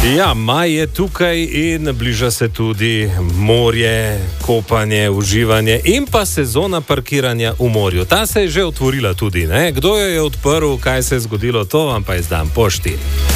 Ja, maj je tukaj in bliža se tudi morje, kopanje, uživanje in pa sezona parkiranja v morju. Ta se je že otvorila tudi, ne? Kdo jo je odprl, kaj se je zgodilo, to vam pa izdam po 4.